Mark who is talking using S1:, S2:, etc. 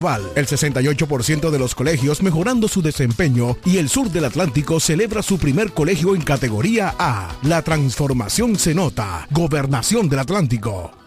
S1: El 68% de los colegios mejorando su desempeño y el sur del Atlántico celebra su primer colegio en categoría A. La transformación se nota. Gobernación del Atlántico.